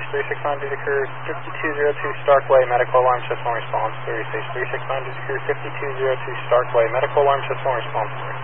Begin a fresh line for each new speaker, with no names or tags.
369 due to crew 5202 Starkway, medical alarm system response. 30 stage 369 due to crew 5202 Starkway, medical alarm system response.